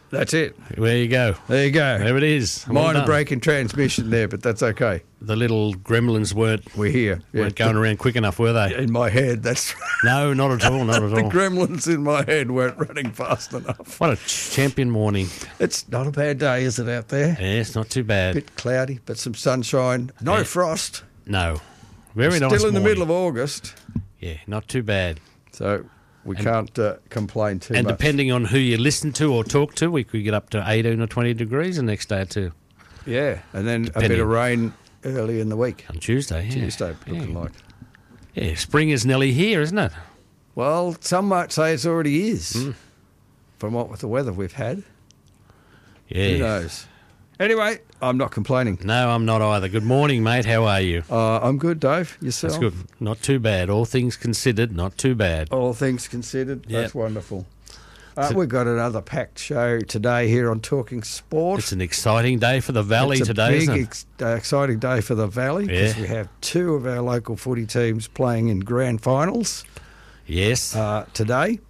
That's it. There you go. There you go. There it is. Well Minor done. break in transmission there, but that's okay. The little gremlins weren't We're here. going around quick enough, were they? In my head, that's No, not at all. Not at the all. gremlins in my head weren't running fast enough. What a champion morning. It's not a bad day, is it, out there? Yeah, it's not too bad. Bit cloudy, but some sunshine. No Yeah. frost. No. Very Still nice in the morning. middle of August, Yeah, not too bad. so we can't complain too And much. depending on who you listen to or talk to, we could get up to 18 or 20 degrees the next day or two. Yeah, and then a bit Depending. of rain early in the week. On Tuesday, yeah. Tuesday looking like. Yeah, spring is nearly here, isn't it? Well, some might say it already is, from what with the weather we've had. Yeah. Who knows? Anyway, I'm not complaining. No, I'm not either. Good morning, mate. How are you? I'm good, Dave. Yourself? That's good. Not too bad. All things considered, not too bad. All things considered, Yep. that's wonderful. We've got another packed show today here on Talking Sport. It's an exciting day for the Valley It's a today, big, isn't it? exciting day for the Valley because Yeah. we have two of our local footy teams playing in grand finals Yes. today.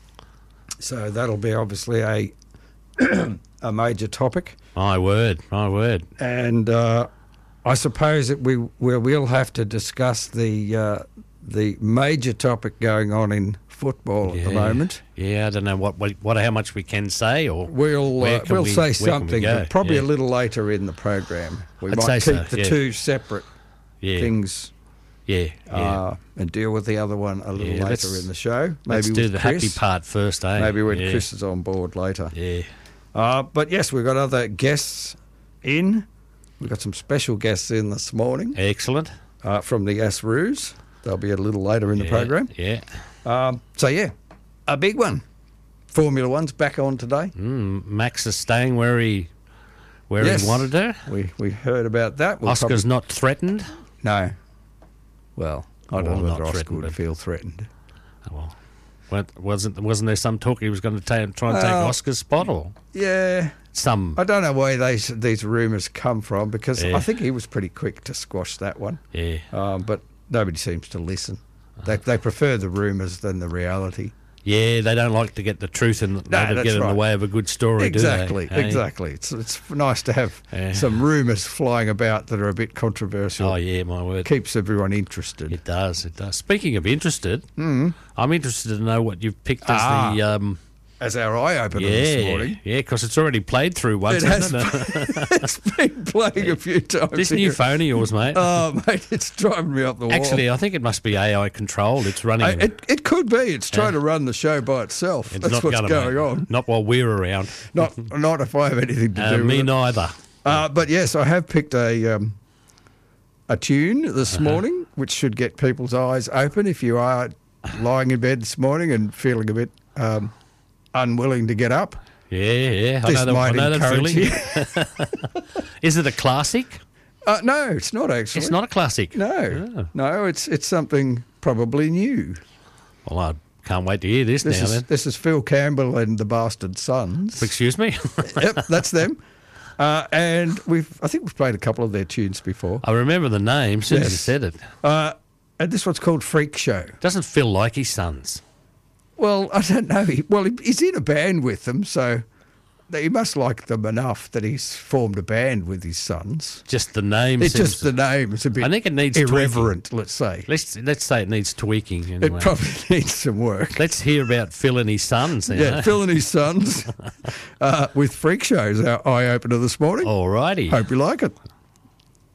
So that'll be obviously a a major topic. My word. My word. And I suppose that we'll have to discuss the major topic going on in football at the moment. Yeah, I don't know how much we can say or We'll where can say where can we something, go? but probably Yeah. a little later in the program. We I'd might say keep so, the yeah. two separate Yeah. things Yeah. and deal with the other one a little Yeah, later let's- in the show. Let's Maybe do with the Chris. happy part first, eh? Maybe when Yeah. Chris is on board later. Yeah. But yes, we've got other guests in. We've got some special guests in this morning Excellent. from the Asroos. They'll be a little later in the program. Yeah. So yeah, a big one. Formula One's back on today. Max is staying where he Yes. wanted her. We heard about that. We'll Oscar's not threatened. no. Well, I don't Well, know not whether Oscar threatened, would but- feel threatened. Oh, well, wasn't there some talk he was going to try and take Well, Oscar's spot or Yeah, some? I don't know where these rumours come from because Yeah. I think he was pretty quick to squash that one. Yeah. But nobody seems to listen. They prefer the rumours than the reality. Yeah, they don't like to get the truth and that's get in the right. way of a good story, Exactly, do they? Eh? exactly. It's nice to have Yeah. some rumours flying about that are a bit controversial. Oh, yeah, my word. Keeps everyone interested. It does, it does. Speaking of interested, I'm interested to know what you've picked as the... As our eye opener this morning. Yeah, because it's already played through once, It has hasn't it? It's been playing a few times. This new here. phone of yours, mate. Oh, mate, it's driving me up the wall. Actually, I think it must be AI controlled. It's running... It could be. It's trying to run the show by itself. it's That's not what's gonna, going mate. on. Not while we're around. Not if I have anything to do with Me it. neither. But yes, I have picked a tune this morning, which should get people's eyes open if you are lying in bed this morning and feeling a bit unwilling to get up. Yeah. This might I know that encourage feeling. Is it a classic? No, it's not actually. It's not a classic. No, it's something probably new. Well, I can't wait to hear this now then. This is Phil Campbell and the Bastard Sons. Excuse me? Yep, that's them. And I think we've played a couple of their tunes before. I remember the name as soon as you Yes. said it. And this one's called Freak Show. Doesn't feel like his sons. Well, I don't know. He's in a band with them, so he must like them enough that he's formed a band with his sons. Just the name It's seems... just the name. It's a bit I think it needs irreverent, let's say. Let's say it needs tweaking anyway. It probably needs some work. Let's hear about Phil and his sons now. Yeah, Phil and his sons with Freak Shows, our eye-opener this morning. Alrighty. Hope you like it.